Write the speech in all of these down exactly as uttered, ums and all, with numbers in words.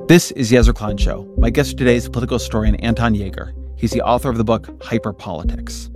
This is Yezer Klein Show. My guest today is political historian Anton Jaeger. He's the author of the book Hyperpolitics.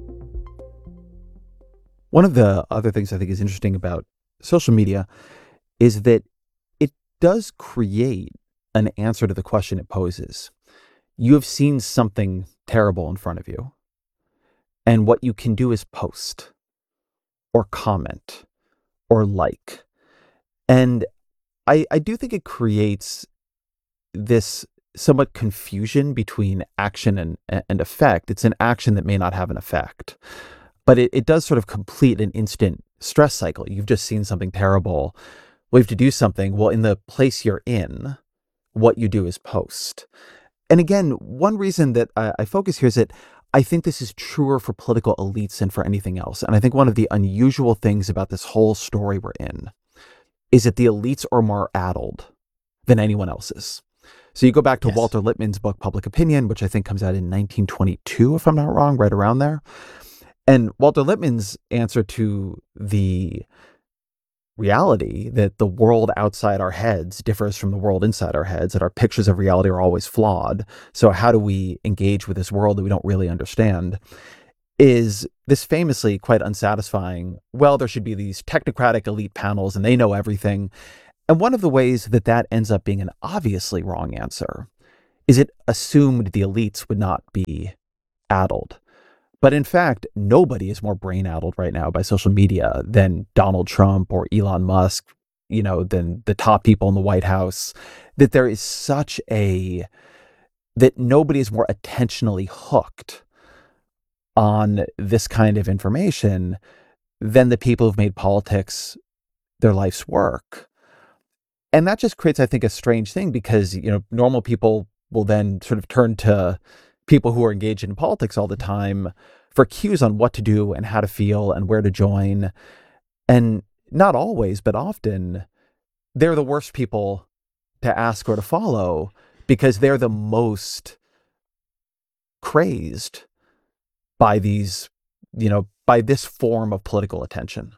One of the other things I think is interesting about social media is that it does create an answer to the question it poses. You have seen something terrible in front of you, and what you can do is post or comment or like. And I, I do think it creates this somewhat confusion between action and, and effect. It's an action that may not have an effect, but it, it does sort of complete an instant stress cycle. You've just seen something terrible. We have to do something. Well, in the place you're in, what you do is post. And again, one reason that I, I focus here is that I think this is truer for political elites than for anything else. And I think one of the unusual things about this whole story we're in is that the elites are more addled than anyone else is. So you go back to yes. Walter Lippmann's book, Public Opinion, which I think comes out in nineteen twenty-two, if I'm not wrong, right around there. And Walter Lippmann's answer to the reality that the world outside our heads differs from the world inside our heads, that our pictures of reality are always flawed. So how do we engage with this world that we don't really understand? Is this famously quite unsatisfying, well, there should be these technocratic elite panels and they know everything. And one of the ways that that ends up being an obviously wrong answer is it assumed the elites would not be addled. But in fact, nobody is more brain addled right now by social media than Donald Trump or Elon Musk, you know, than the top people in the White House, that there is such a, that nobody is more attentionally hooked on this kind of information than the people who've made politics their life's work. And that just creates, I think, a strange thing because, you know, normal people will then sort of turn to people who are engaged in politics all the time for cues on what to do and how to feel and where to join. And not always, but often, they're the worst people to ask or to follow because they're the most crazed by these, you know, by this form of political attention.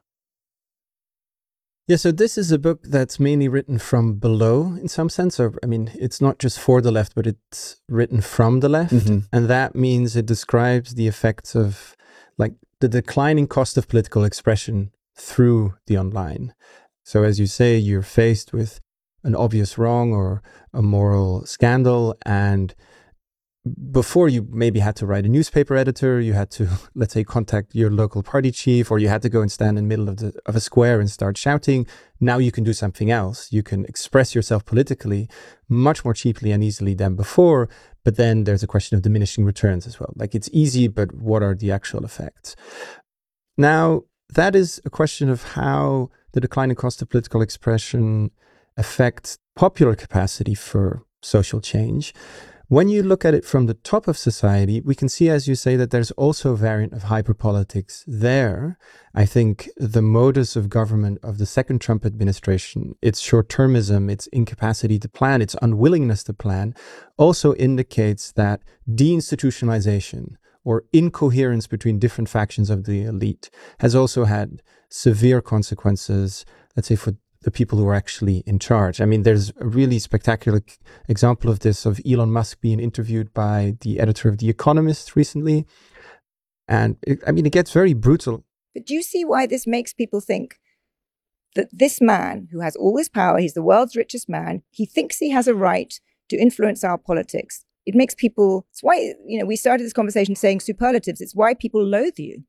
Yeah, so this is a book that's mainly written from below in some sense. Or, I mean, it's not just for the left, but it's written from the left. Mm-hmm. And that means it describes the effects of like the declining cost of political expression through the online. So as you say, you're faced with an obvious wrong or a moral scandal, and before you maybe had to write a newspaper editor, you had to, let's say, contact your local party chief, or you had to go and stand in the middle of the of a square and start shouting. Now you can do something else. You can express yourself politically much more cheaply and easily than before. But then there's a question of diminishing returns as well. Like, it's easy, but what are the actual effects? Now, that is a question of how the declining cost of political expression affects popular capacity for social change. When you look at it from the top of society, we can see, as you say, that there's also a variant of hyperpolitics there. I think the modus of government of the second Trump administration, its short-termism, its incapacity to plan, its unwillingness to plan, also indicates that deinstitutionalization or incoherence between different factions of the elite has also had severe consequences, let's say, for the people who are actually in charge. I mean, there's a really spectacular example of this, of Elon Musk being interviewed by the editor of The Economist recently. And it, I mean, it gets very brutal. But do you see why this makes people think that this man who has all this power, he's the world's richest man, he thinks he has a right to influence our politics? It makes people, it's why, you know, we started this conversation saying superlatives. It's why people loathe you.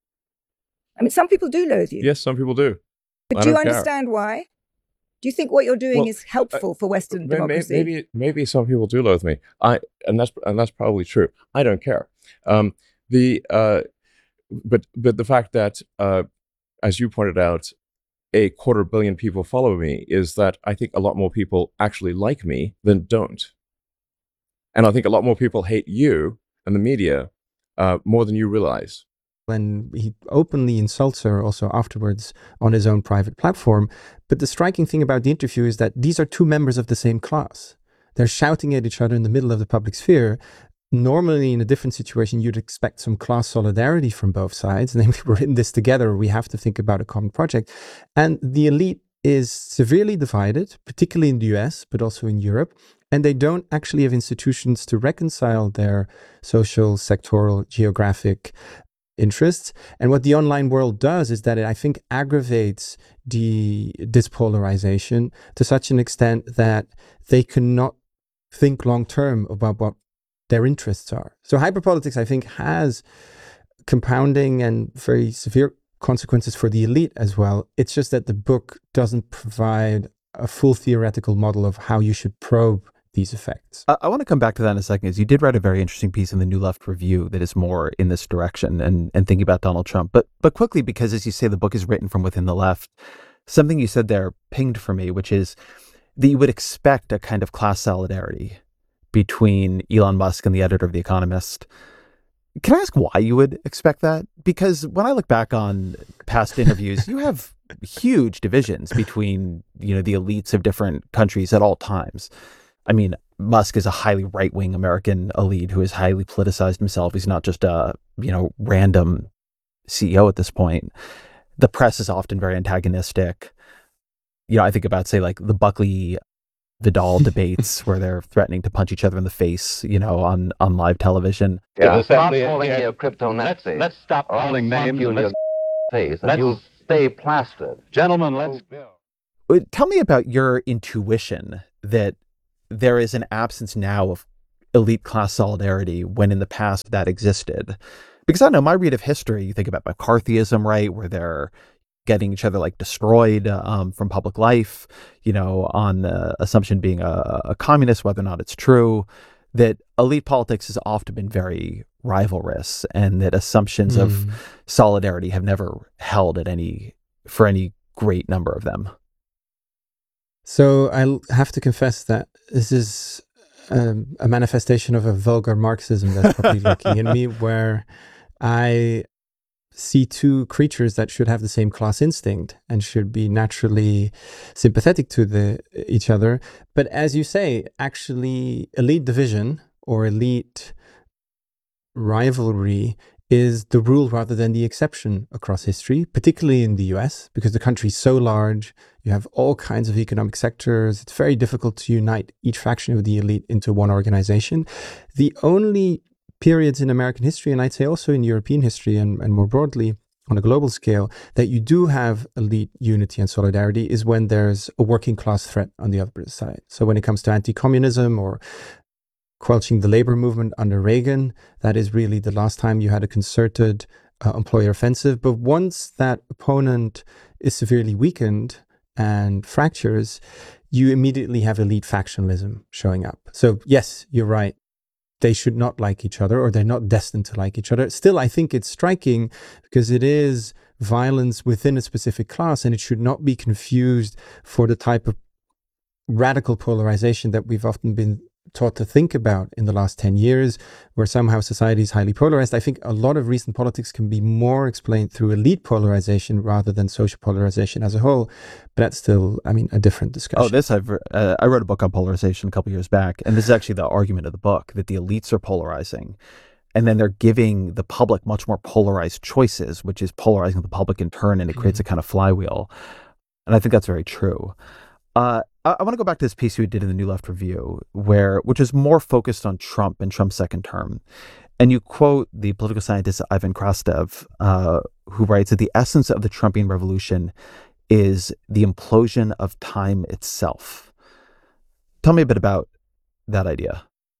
I mean, some people do loathe you. Yes, some people do. But do you understand care. why? Do you think what you're doing well, is helpful uh, for Western maybe, democracy? Maybe, maybe some people do loathe me. I, and that's and that's probably true. I don't care. Um, the uh, but but the fact that, uh, as you pointed out, a quarter billion people follow me is that I think a lot more people actually like me than don't, and I think a lot more people hate you and the media uh, more than you realize. And he openly insults her also afterwards on his own private platform. But the striking thing about the interview is that these are two members of the same class. They're shouting at each other in the middle of the public sphere. Normally, in a different situation, you'd expect some class solidarity from both sides. Namely, we're in this together. We have to think about a common project. And the elite is severely divided, particularly in the U S, but also in Europe. and they don't actually have institutions to reconcile their social, sectoral, geographic interests. And what the online world does is that it, I think, aggravates the dispolarization to such an extent that they cannot think long-term about what their interests are. So hyperpolitics, I think, has compounding and very severe consequences for the elite as well. It's just that the book doesn't provide a full theoretical model of how you should probe these effects. I, I want to come back to that in a second, because you did write a very interesting piece in the New Left Review that is more in this direction and, and thinking about Donald Trump. But but quickly, because as you say, the book is written from within the left, something you said there pinged for me, which is that you would expect a kind of class solidarity between Elon Musk and the editor of The Economist. Can I ask why you would expect that? Because when I look back on past interviews, you have huge divisions between, you know, the elites of different countries at all times. I mean, Musk is a highly right-wing American elite who has highly politicized himself. He's not just a, you know, random C E O at this point. The press is often very antagonistic. You know, I think about, say, like the Buckley Vidal debates where they're threatening to punch each other in the face, you know, on, on live television. Yeah, stop calling me a crypto Nazi. Let's, let's stop calling names. You in your face, and you'll stay plastered. Gentlemen, let's... Tell me about your intuition that there is an absence now of elite class solidarity when in the past that existed. Because I know my read of history, you think about McCarthyism, right, where they're getting each other like destroyed um, from public life, you know, on the assumption being a, a communist, whether or not it's true, that elite politics has often been very rivalrous, and that assumptions mm. of solidarity have never held at any, for any great number of them. So I have to confess that this is um, a manifestation of a vulgar Marxism that's probably lurking in me, where I see two creatures that should have the same class instinct and should be naturally sympathetic to the each other. But as you say, actually, elite division or elite rivalry is the rule rather than the exception across history, particularly in the U S, because the country is so large. You have all kinds of economic sectors. It's very difficult to unite each faction of the elite into one organization. The only periods in American history, and I'd say also in European history and, and more broadly on a global scale, that you do have elite unity and solidarity is when there's a working class threat on the other side. So when it comes to anti-communism or quelching the labor movement under Reagan, that is really the last time you had a concerted uh, employer offensive. But once that opponent is severely weakened and fractures, you immediately have elite factionalism showing up. So yes, you're right. They should not like each other, or they're not destined to like each other. Still, I think it's striking because it is violence within a specific class, and it should not be confused for the type of radical polarization that we've often been taught to think about in the last ten years, where somehow society is highly polarized. I think a lot of recent politics can be more explained through elite polarization rather than social polarization as a whole. But that's still, I mean, a different discussion. Oh, this, I've, uh, I wrote a book on polarization a couple years back, and this is actually the argument of the book, that the elites are polarizing. And then they're giving the public much more polarized choices, which is polarizing the public in turn, and it creates mm-hmm. a kind of flywheel. And I think that's very true. Uh, I, I want to go back to this piece you did in the New Left Review, where which is more focused on Trump and Trump's second term. And you quote the political scientist Ivan Krastev, uh, who writes that the essence of the Trumpian revolution is the implosion of time itself. Tell me a bit about that idea.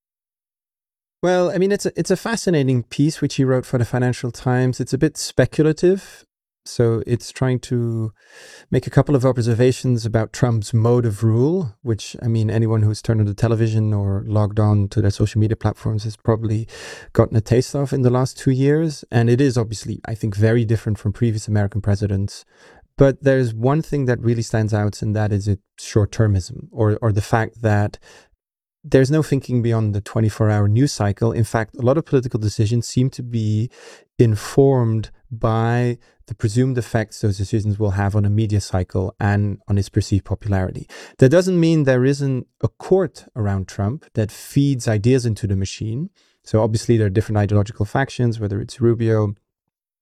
Well, I mean, it's a, it's a fascinating piece which he wrote for the Financial Times. It's a bit speculative. So it's trying to make a couple of observations about Trump's mode of rule, which, I mean, anyone who's turned on the television or logged on to their social media platforms has probably gotten a taste of in the last two years. And it is obviously, I think, very different from previous American presidents. But there's one thing that really stands out, and that is its short-termism, or or the fact that there's no thinking beyond the twenty-four hour news cycle. In fact, a lot of political decisions seem to be informed by the presumed effects those decisions will have on a media cycle and on its perceived popularity. That doesn't mean there isn't a court around Trump that feeds ideas into the machine. So obviously there are different ideological factions, whether it's Rubio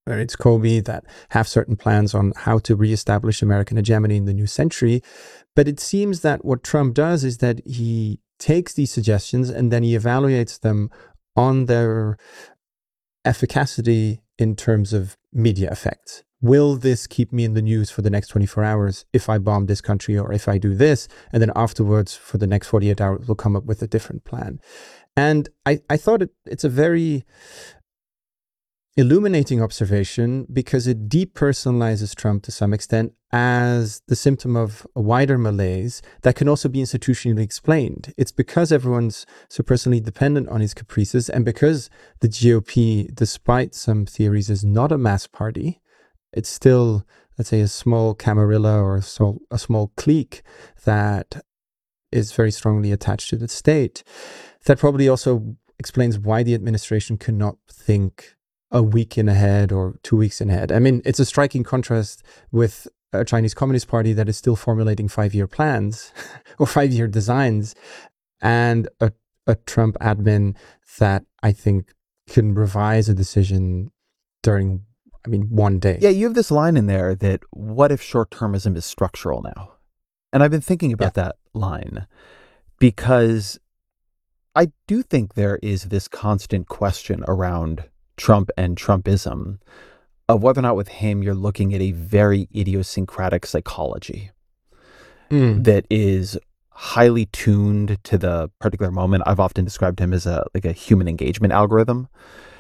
whether it's Kobe, that have certain plans on how to reestablish American hegemony in the new century. But it seems that what Trump does is that he takes these suggestions and then he evaluates them on their efficacy in terms of media effects. Will this keep me in the news for the next twenty-four hours if I bomb this country or if I do this? And then afterwards, for the next forty-eight hours, we'll come up with a different plan. And I, I thought it, it's a very illuminating observation because it depersonalizes Trump to some extent as the symptom of a wider malaise that can also be institutionally explained. It's because everyone's so personally dependent on his caprices and because the G O P, despite some theories, is not a mass party. It's still, let's say, a small camarilla or a small, a small clique that is very strongly attached to the state. That probably also explains why the administration cannot think a week in ahead or two weeks in ahead. I mean, it's a striking contrast with a Chinese Communist Party that is still formulating five-year plans or five-year designs, and a, a Trump admin that I think can revise a decision during, I mean, one day. Yeah, you have this line in there that what if short-termism is structural now? And I've been thinking about yeah. that line because I do think there is this constant question around Trump and Trumpism of whether or not with him you're looking at a very idiosyncratic psychology mm. that is highly tuned to the particular moment. I've often described him as a like a human engagement algorithm.